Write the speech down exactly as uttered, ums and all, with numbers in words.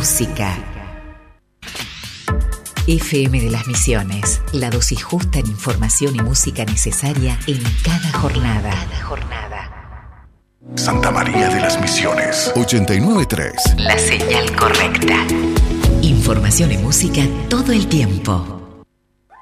música. F M de las Misiones, la dosis justa en información y música necesaria en cada jornada. Cada jornada. Santa María de las Misiones, ochenta y nueve punto tres. La señal correcta. Información y música todo el tiempo.